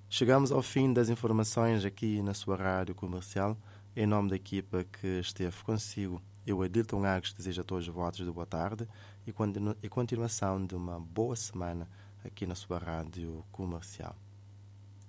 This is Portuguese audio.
Chegamos ao fim das informações aqui na sua rádio comercial. Em nome da equipa que esteve consigo, eu, Adilton Agos, desejo a todos votos de boa tarde e continuação de uma boa semana aqui na sua rádio comercial.